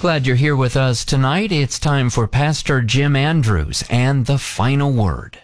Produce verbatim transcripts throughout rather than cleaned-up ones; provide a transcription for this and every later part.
Glad you're here with us tonight. It's time for Pastor Jim Andrews and the Final Word.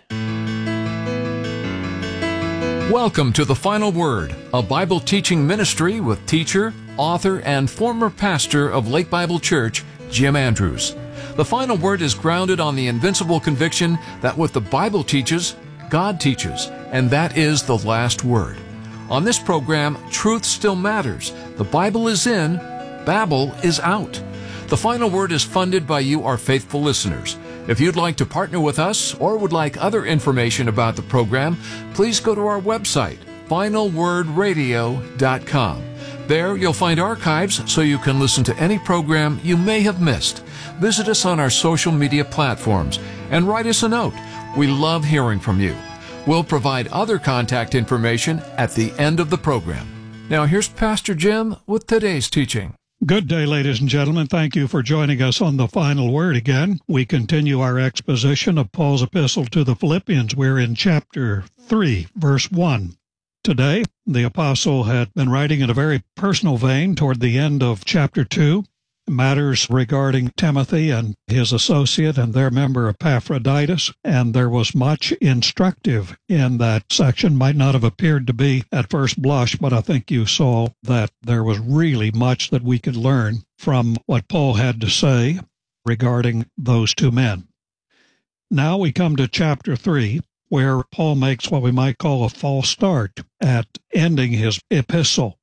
Welcome to The Final Word, a Bible teaching ministry with teacher, author, and former pastor of Lake Bible Church, Jim Andrews. The Final Word is grounded on the invincible conviction that what the Bible teaches, God teaches, and that is the last word. On this program, truth still matters. The Bible is in, Babel is out. The Final Word is funded by you, our faithful listeners. If you'd like to partner with us or would like other information about the program, please go to our website, final word radio dot com. There you'll find archives so you can listen to any program you may have missed. Visit us on our social media platforms and write us a note. We love hearing from you. We'll provide other contact information at the end of the program. Now here's Pastor Jim with today's teaching. Good day, ladies and gentlemen. Thank you for joining us on The Final Word again. We continue our exposition of Paul's epistle to the Philippians. We're in chapter three, verse one. Today, the apostle had been writing in a very personal vein toward the end of chapter two, matters regarding Timothy and his associate and their member Epaphroditus, and there was much instructive in that section. Might not have appeared to be at first blush, but I think you saw that there was really much that we could learn from what Paul had to say regarding those two men. Now we come to chapter three, where Paul makes what we might call a false start at ending his epistle.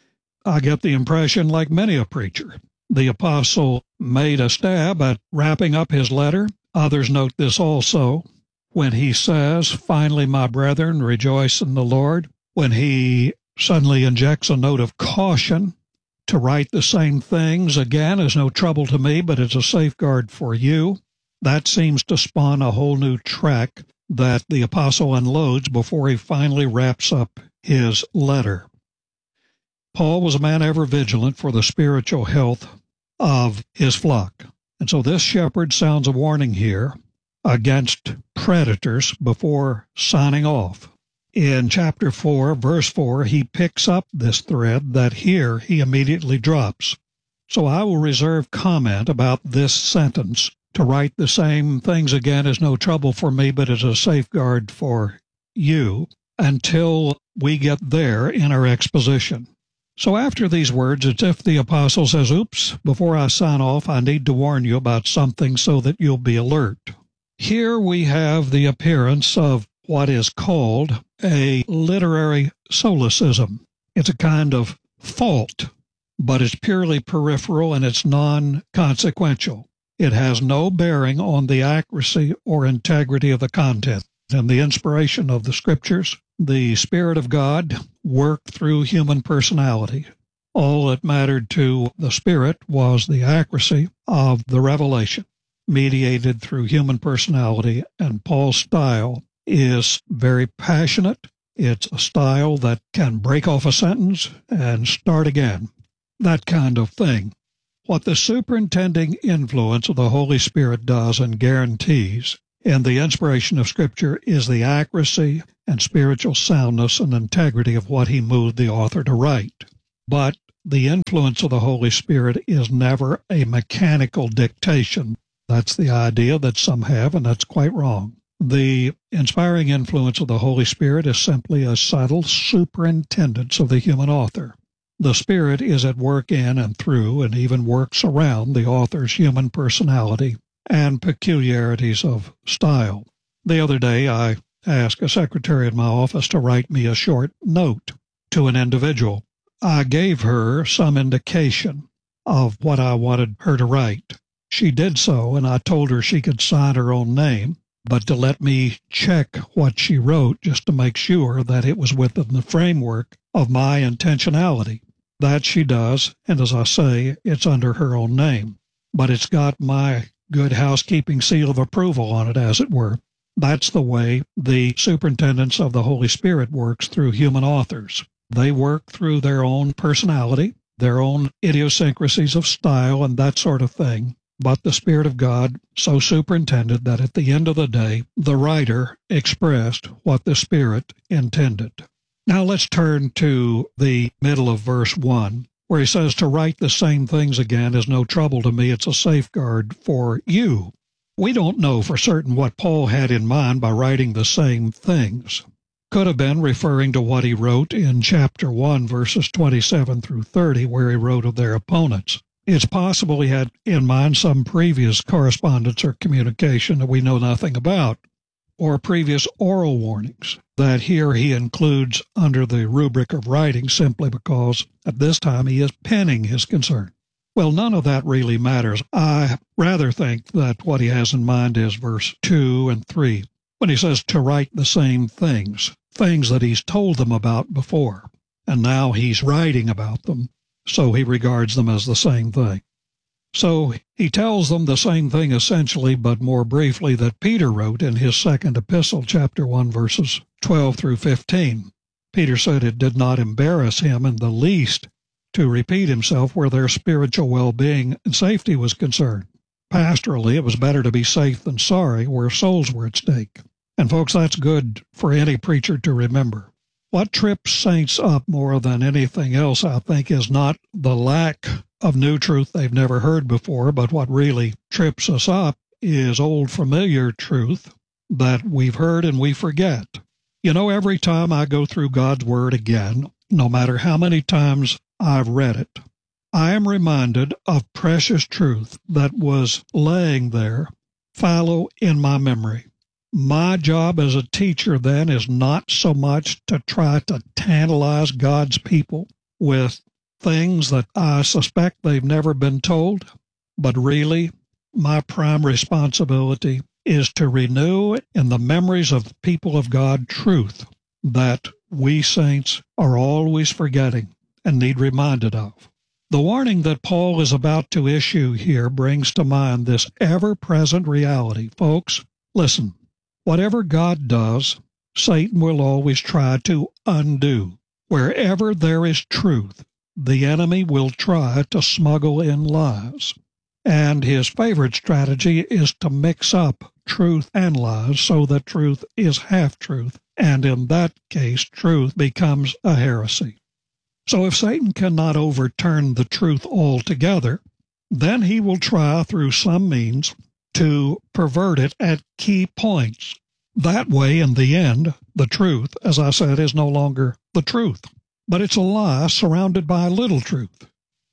I get the impression, like many a preacher, the apostle made a stab at wrapping up his letter. Others note this also when he says, "Finally, my brethren, rejoice in the Lord," when he suddenly injects a note of caution to write the same things again is no trouble to me, but it's a safeguard for you. That seems to spawn a whole new track that the apostle unloads before he finally wraps up his letter. Paul was a man ever vigilant for the spiritual health of his flock. And so this shepherd sounds a warning here against predators before signing off. In chapter four, verse four, he picks up this thread that here he immediately drops. So I will reserve comment about this sentence. To write the same things again is no trouble for me, but is a safeguard for you until we get there in our exposition. So after these words, it's if the apostle says, oops, before I sign off, I need to warn you about something so that you'll be alert. Here we have the appearance of what is called a literary solecism. It's a kind of fault, but it's purely peripheral and it's non-consequential. It has no bearing on the accuracy or integrity of the content. And the inspiration of the Scriptures, the Spirit of God worked through human personality. All that mattered to the Spirit was the accuracy of the revelation, mediated through human personality, and Paul's style is very passionate. It's a style that can break off a sentence and start again, that kind of thing. What the superintending influence of the Holy Spirit does and guarantees in the inspiration of Scripture is the accuracy and spiritual soundness and integrity of what he moved the author to write. But the influence of the Holy Spirit is never a mechanical dictation. That's the idea that some have, and that's quite wrong. The inspiring influence of the Holy Spirit is simply a subtle superintendence of the human author. The Spirit is at work in and through and even works around the author's human personality and peculiarities of style. The other day, I asked a secretary in my office to write me a short note to an individual. I gave her some indication of what I wanted her to write. She did so, and I told her she could sign her own name, but to let me check what she wrote just to make sure that it was within the framework of my intentionality. That she does, and as I say, it's under her own name. But it's got my good housekeeping seal of approval on it, as it were. That's the way the superintendence of the Holy Spirit works through human authors. They work through their own personality, their own idiosyncrasies of style and that sort of thing. But the Spirit of God so superintended that at the end of the day, the writer expressed what the Spirit intended. Now let's turn to the middle of verse one. where he says to write the same things again is no trouble to me. It's a safeguard for you. We don't know for certain what Paul had in mind by writing the same things. Could have been referring to what he wrote in chapter one, verses twenty-seven through thirty, where he wrote of their opponents. It's possible he had in mind some previous correspondence or communication that we know nothing about, or previous oral warnings that here he includes under the rubric of writing simply because at this time he is penning his concern. Well, none of that really matters. I rather think that what he has in mind is verse two and three, when he says to write the same things, things that he's told them about before, and now he's writing about them, so he regards them as the same thing. So he tells them the same thing essentially, but more briefly, that Peter wrote in his second epistle, chapter one, verses twelve through fifteen. Peter said it did not embarrass him in the least to repeat himself where their spiritual well-being and safety was concerned. Pastorally, it was better to be safe than sorry where souls were at stake. And folks, that's good for any preacher to remember. What trips saints up more than anything else, I think, is not the lack of new truth they've never heard before, but what really trips us up is old familiar truth that we've heard and we forget. You know, every time I go through God's Word again, no matter how many times I've read it, I am reminded of precious truth that was laying there, fallow in my memory. My job as a teacher then is not so much to try to tantalize God's people with things that I suspect they've never been told, but really my prime responsibility is to renew in the memories of the people of God truth that we saints are always forgetting and need reminded of. The warning that Paul is about to issue here brings to mind this ever-present reality. Folks, listen, whatever God does, Satan will always try to undo. Wherever there is truth, the enemy will try to smuggle in lies. And his favorite strategy is to mix up truth and lies so that truth is half-truth, and in that case, truth becomes a heresy. So if Satan cannot overturn the truth altogether, then he will try through some means to pervert it at key points. That way, in the end, the truth, as I said, is no longer the truth, but it's a lie surrounded by little truth,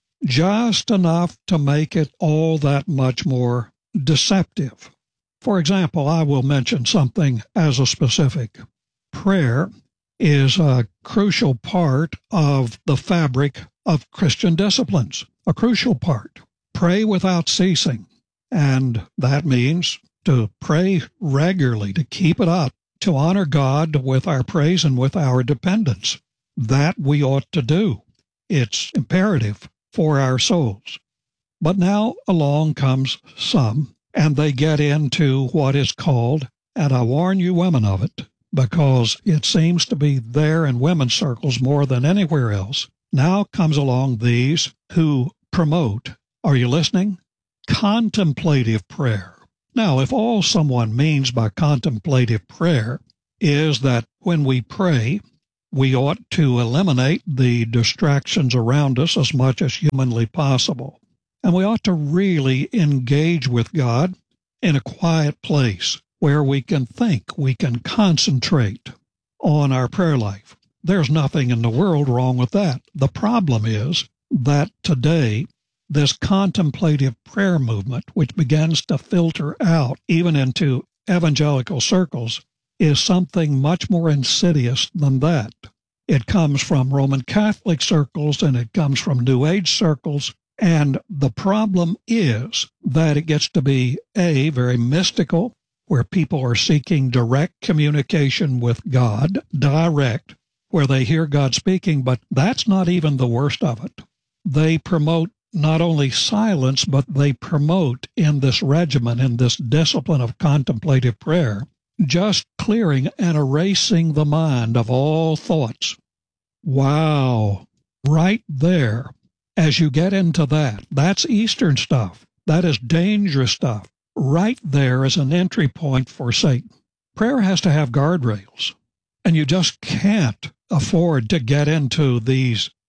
just enough to make it all that much more deceptive. For example, I will mention something as a specific. Prayer is a crucial part of the fabric of Christian disciplines, a crucial part. Pray without ceasing, and that means to pray regularly, to keep it up, to honor God with our praise and with our dependence. That we ought to do. It's imperative for our souls. But now along comes some, and they get into what is called, and I warn you women of it, because it seems to be there in women's circles more than anywhere else. Now comes along these who promote, are you listening? Contemplative prayer. Now, if all someone means by contemplative prayer is that when we pray, we ought to eliminate the distractions around us as much as humanly possible, and we ought to really engage with God in a quiet place where we can think, we can concentrate on our prayer life. There's nothing in the world wrong with that. The problem is that today, this contemplative prayer movement, which begins to filter out even into evangelical circles, is something much more insidious than that. It comes from Roman Catholic circles and it comes from New Age circles, and the problem is that it gets to be, A, very mystical, where people are seeking direct communication with God, direct, where they hear God speaking, but that's not even the worst of it. They promote not only silence, but they promote in this regimen, in this discipline of contemplative prayer, just clearing and erasing the mind of all thoughts. Wow. Right there, as you get into that, that's Eastern stuff. That is dangerous stuff. Right there is an entry point for Satan. Prayer has to have guardrails, and you just can't afford to get into these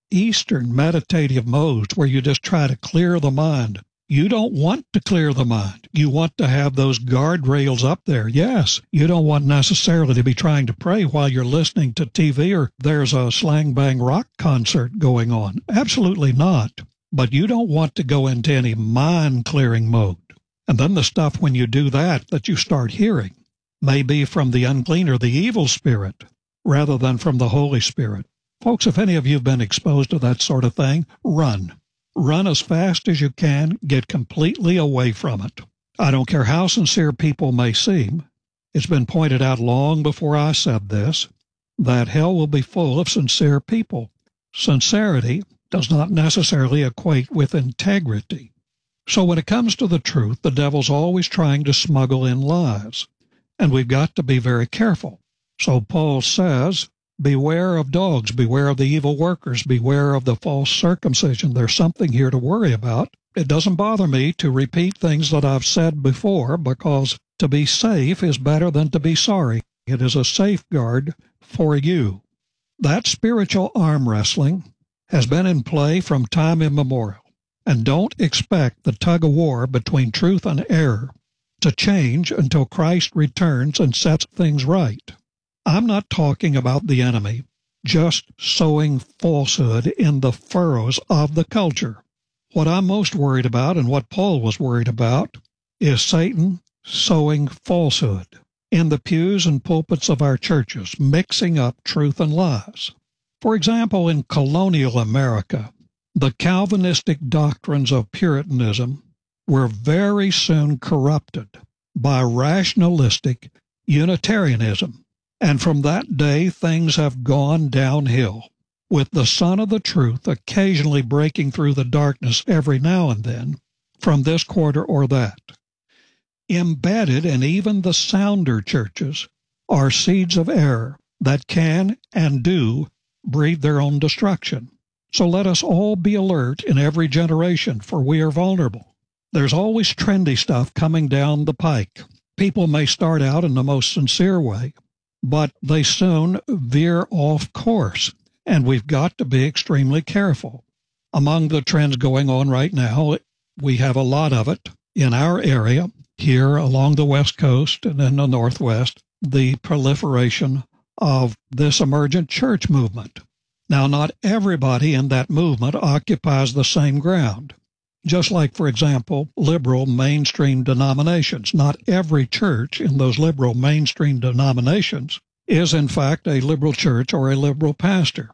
Eastern meditative modes where you just try to clear the mind. You don't want to clear the mind. You want to have those guardrails up there. Yes, you don't want necessarily to be trying to pray while you're listening to T V or there's a slang bang rock concert going on. Absolutely not. But you don't want to go into any mind-clearing mode. And then the stuff when you do that that you start hearing may be from the unclean or the evil spirit rather than from the Holy Spirit. Folks, if any of you have been exposed to that sort of thing, run. Run as fast as you can. Get completely away from it. I don't care how sincere people may seem. It's been pointed out long before I said this, that hell will be full of sincere people. Sincerity does not necessarily equate with integrity. So when it comes to the truth, the devil's always trying to smuggle in lies, and we've got to be very careful. So Paul says, beware of dogs, beware of the evil workers, beware of the false circumcision. There's something here to worry about. It doesn't bother me to repeat things that I've said before because to be safe is better than to be sorry. It is a safeguard for you. That spiritual arm wrestling has been in play from time immemorial. And don't expect the tug-of-war between truth and error to change until Christ returns and sets things right. I'm not talking about the enemy just sowing falsehood in the furrows of the culture. What I'm most worried about, and what Paul was worried about, is Satan sowing falsehood in the pews and pulpits of our churches, mixing up truth and lies. For example, in colonial America, the Calvinistic doctrines of Puritanism were very soon corrupted by rationalistic Unitarianism. And from that day, things have gone downhill, with the Son of the Truth occasionally breaking through the darkness every now and then from this quarter or that. Embedded in even the sounder churches are seeds of error that can and do breed their own destruction. So let us all be alert in every generation, for we are vulnerable. There's always trendy stuff coming down the pike. People may start out in the most sincere way, but they soon veer off course, and we've got to be extremely careful. Among the trends going on right now, we have a lot of it in our area, here along the West Coast and in the Northwest, the proliferation of this emergent church movement. Now, not everybody in that movement occupies the same ground. Just like, for example, liberal mainstream denominations. Not every church in those liberal mainstream denominations is, in fact, a liberal church or a liberal pastor.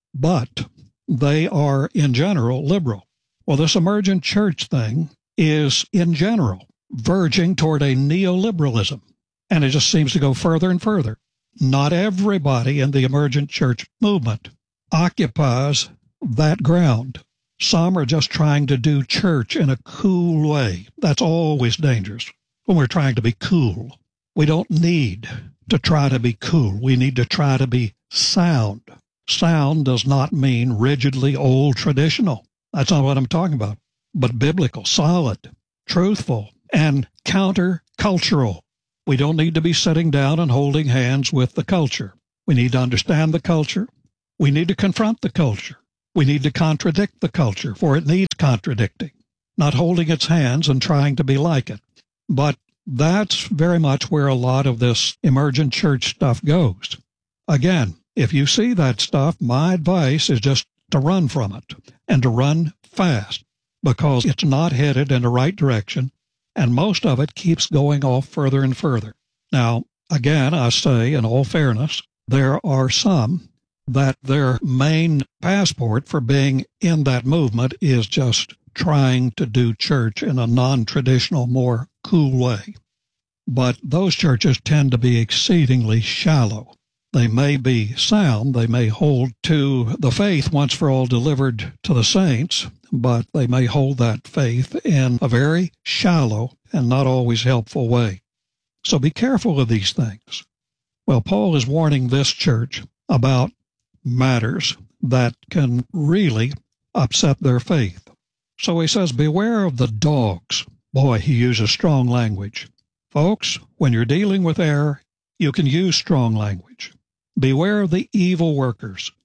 But they are, in general, liberal. Well, this emergent church thing is, in general, verging toward a neoliberalism. And it just seems to go further and further. Not everybody in the emergent church movement occupies that ground. Some are just trying to do church in a cool way. That's always dangerous when we're trying to be cool. We don't need to try to be cool. We need to try to be sound. Sound does not mean rigidly old traditional. That's not what I'm talking about. But biblical, solid, truthful, and counter-cultural. We don't need to be sitting down and holding hands with the culture. We need to understand the culture. We need to confront the culture. We need to contradict the culture, for it needs contradicting, not holding its hands and trying to be like it. But that's very much where a lot of this emergent church stuff goes. Again, if you see that stuff, my advice is just to run from it and to run fast, because it's not headed in the right direction, and most of it keeps going off further and further. Now, again, I say, in all fairness, there are some that their main passport for being in that movement is just trying to do church in a non-traditional, more cool way. But those churches tend to be exceedingly shallow. They may be sound, they may hold to the faith once for all delivered to the saints, but they may hold that faith in a very shallow and not always helpful way. So be careful of these things. Well, Paul is warning this church about matters that can really upset their faith. So he says, beware of the dogs. Boy, he uses strong language. Folks, when you're dealing with error, you can use strong language. Beware of the evil workers.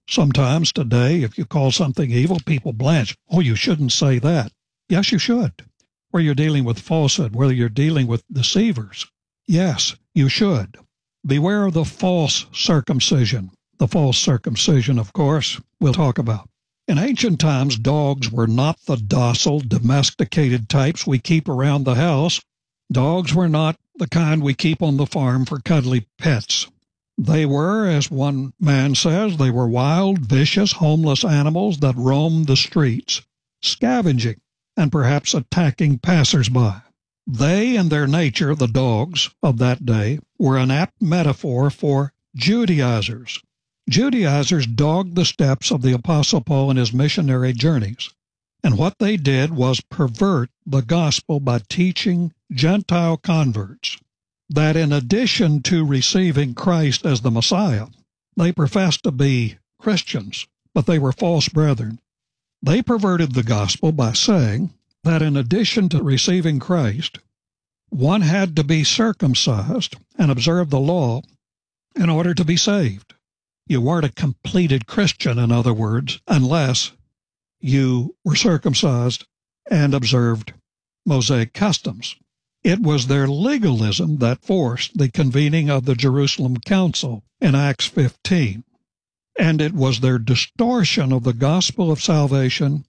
Sometimes today, if you call something evil, people blanch. Oh, you shouldn't say that. Yes, you should. Where you're dealing with falsehood, whether you're dealing with deceivers. Yes, you should. Beware of the false circumcision. The false circumcision, of course, we'll talk about. In ancient times, dogs were not the docile, domesticated types we keep around the house. Dogs were not the kind we keep on the farm for cuddly pets. They were, as one man says, they were wild, vicious, homeless animals that roamed the streets, scavenging and perhaps attacking passers-by. They, in their nature, the dogs of that day, were an apt metaphor for Judaizers. Judaizers dogged the steps of the Apostle Paul in his missionary journeys, and what they did was pervert the gospel by teaching Gentile converts that in addition to receiving Christ as the Messiah, they professed to be Christians, but they were false brethren. They perverted the gospel by saying that in addition to receiving Christ, one had to be circumcised and observe the law in order to be saved. You weren't a completed Christian, in other words, unless you were circumcised and observed Mosaic customs. It was their legalism that forced the convening of the Jerusalem Council in Acts fifteen, and it was their distortion of the gospel of salvation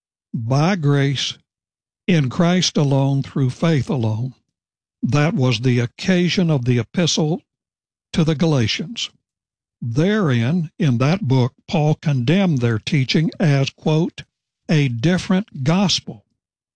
by grace in Christ alone through faith alone that was the occasion of the epistle to the Galatians. Therein, in that book, Paul condemned their teaching as, quote, a different gospel,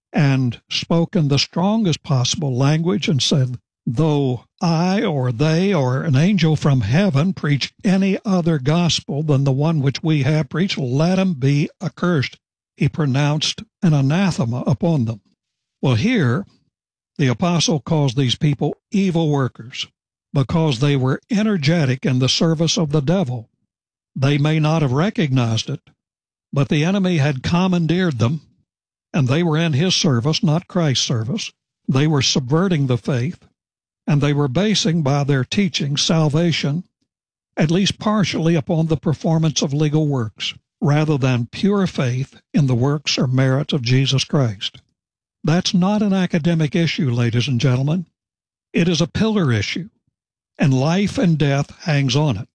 and spoke in the strongest possible language and said, though I or they or an angel from heaven preach any other gospel than the one which we have preached, let him be accursed. He pronounced an anathema upon them. Well, here, the apostle calls these people evil workers because they were energetic in the service of the devil. They may not have recognized it, but the enemy had commandeered them, and they were in his service, not Christ's service. They were subverting the faith, and they were basing by their teaching salvation, at least partially, upon the performance of legal works, rather than pure faith in the works or merits of Jesus Christ. That's not an academic issue, ladies and gentlemen. It is a pillar issue, and life and death hangs on it.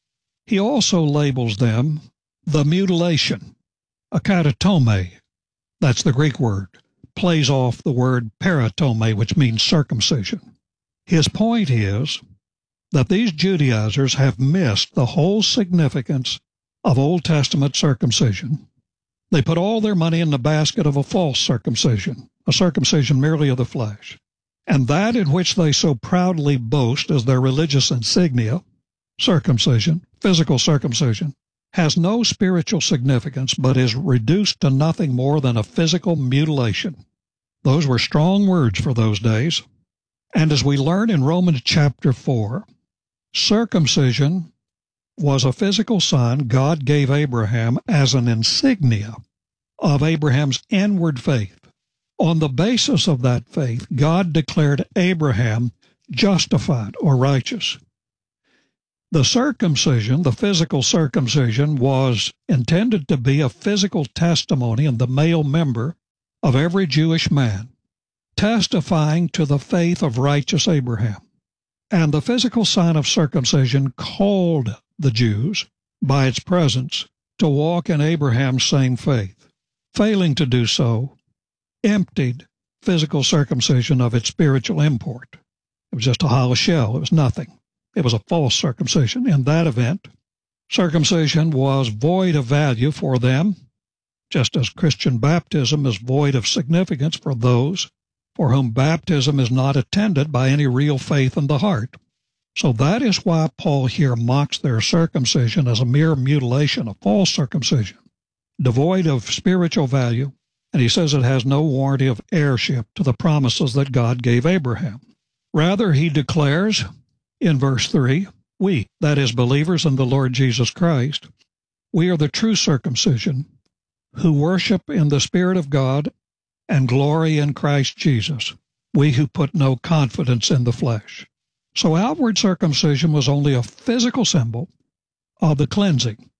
He also labels them the mutilation, akatatome, that's the Greek word, plays off the word peritome, which means circumcision. His point is that these Judaizers have missed the whole significance of Old Testament circumcision. They put all their money in the basket of a false circumcision, a circumcision merely of the flesh. And that in which they so proudly boast as their religious insignia, circumcision, physical circumcision, has no spiritual significance but is reduced to nothing more than a physical mutilation. Those were strong words for those days. And as we learn in Romans chapter four, circumcision was a physical sign God gave Abraham as an insignia of Abraham's inward faith. On the basis of that faith, God declared Abraham justified or righteous. The circumcision, the physical circumcision, was intended to be a physical testimony in the male member of every Jewish man, testifying to the faith of righteous Abraham. And the physical sign of circumcision called the Jews, by its presence, to walk in Abraham's same faith. Failing to do so, emptied physical circumcision of its spiritual import. It was just a hollow shell. It was nothing. It was a false circumcision. In that event, circumcision was void of value for them, just as Christian baptism is void of significance for those for whom baptism is not attended by any real faith in the heart. So that is why Paul here mocks their circumcision as a mere mutilation, a false circumcision, devoid of spiritual value, and he says it has no warranty of heirship to the promises that God gave Abraham. Rather, he declares in verse three, we, that is, believers in the Lord Jesus Christ, we are the true circumcision who worship in the Spirit of God and glory in Christ Jesus, we who put no confidence in the flesh. So outward circumcision was only a physical symbol of the cleansing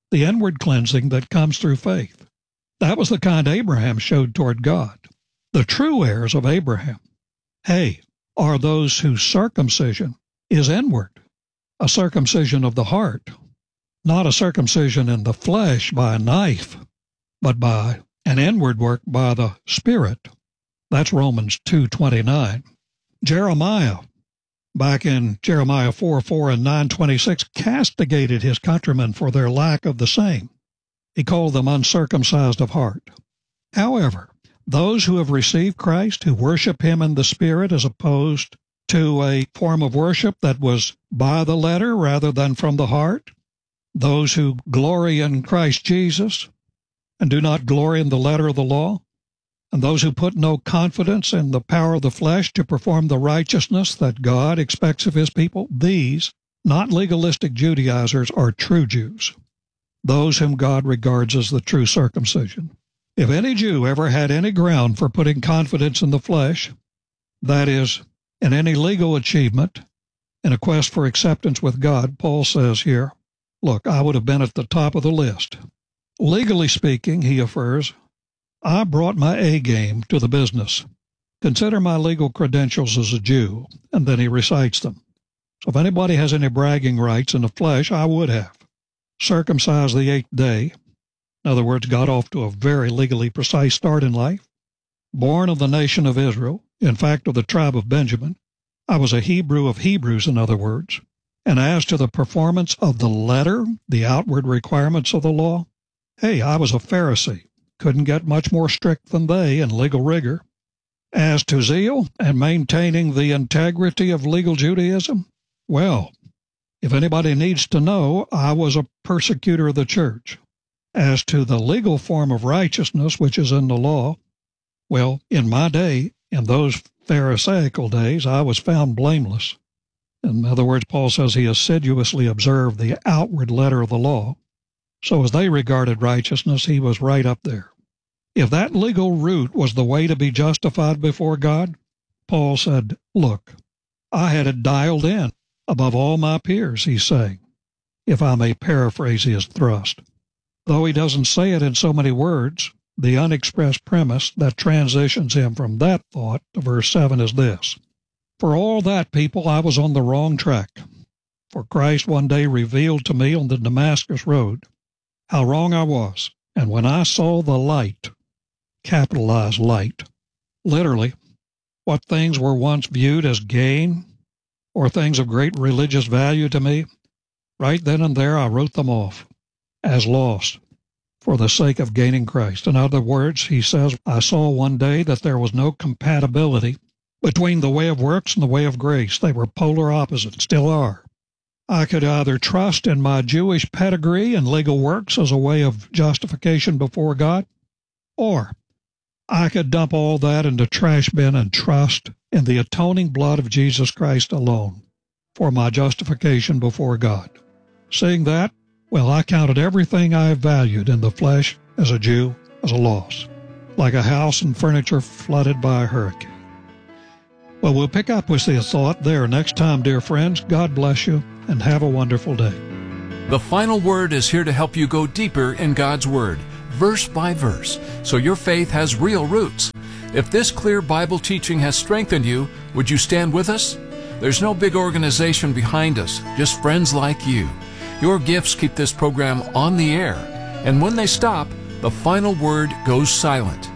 the inward cleansing that comes through faith. That was the kind Abraham showed toward God. The true heirs of Abraham, hey, are those whose circumcision is inward, a circumcision of the heart, not a circumcision in the flesh by a knife, but by an inward work by the Spirit. That's Romans two twenty-nine. Jeremiah, back in Jeremiah four four and nine twenty-six, castigated his countrymen for their lack of the same. He called them uncircumcised of heart. However, those who have received Christ, who worship him in the Spirit as opposed to a form of worship that was by the letter rather than from the heart, those who glory in Christ Jesus and do not glory in the letter of the law, and those who put no confidence in the power of the flesh to perform the righteousness that God expects of his people, these, not legalistic Judaizers, are true Jews, those whom God regards as the true circumcision. If any Jew ever had any ground for putting confidence in the flesh, that is, in any legal achievement, in a quest for acceptance with God, Paul says here, look, I would have been at the top of the list. Legally speaking, he affirms, I brought my A game to the business. Consider my legal credentials as a Jew, and then he recites them. So if anybody has any bragging rights in the flesh, I would have. Circumcised the eighth day. In other words, got off to a very legally precise start in life. Born of the nation of Israel, in fact of the tribe of Benjamin. I was a Hebrew of Hebrews, in other words. And as to the performance of the letter, the outward requirements of the law, hey, I was a Pharisee. Couldn't get much more strict than they in legal rigor. As to zeal and maintaining the integrity of legal Judaism, well, if anybody needs to know, I was a persecutor of the church. As to the legal form of righteousness which is in the law, well, in my day, in those Pharisaical days, I was found blameless. In other words, Paul says he assiduously observed the outward letter of the law. So as they regarded righteousness, he was right up there. If that legal route was the way to be justified before God, Paul said, look, I had it dialed in above all my peers, he's saying, if I may paraphrase his thrust. Though he doesn't say it in so many words, the unexpressed premise that transitions him from that thought to verse seven is this. For all that, people, I was on the wrong track. For Christ one day revealed to me on the Damascus road how wrong I was. And when I saw the light, capitalized light, literally, what things were once viewed as gain or things of great religious value to me, right then and there I wrote them off as lost for the sake of gaining Christ. In other words, he says, I saw one day that there was no compatibility between the way of works and the way of grace. They were polar opposites, still are. I could either trust in my Jewish pedigree and legal works as a way of justification before God, or I could dump all that in the trash bin and trust in the atoning blood of Jesus Christ alone for my justification before God. Seeing that, well, I counted everything I valued in the flesh as a Jew as a loss, like a house and furniture flooded by a hurricane. Well, we'll pick up with the thought there next time, dear friends. God bless you, and have a wonderful day. The Final Word is here to help you go deeper in God's Word, verse by verse, so your faith has real roots. If this clear Bible teaching has strengthened you, would you stand with us? There's no big organization behind us, just friends like you. Your gifts keep this program on the air, and when they stop, the final word goes silent.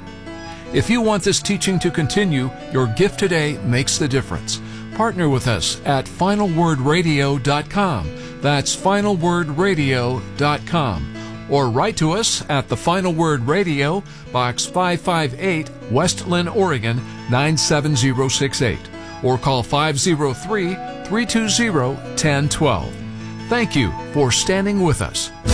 If you want this teaching to continue, your gift today makes the difference. Partner with us at final word radio dot com. That's final word radio dot com. Or write to us at The Final Word Radio, Box five five eight, West Linn, Oregon, nine seven zero six eight. Or call five zero three, three two zero, one zero one two. Thank you for standing with us.